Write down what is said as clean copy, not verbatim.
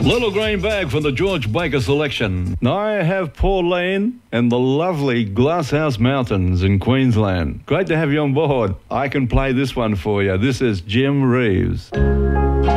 Little green bag from the George Baker selection. I have Pauline and the lovely Glasshouse Mountains in Queensland. Great to have you on board. I can play this one for you. This is Jim Reeves.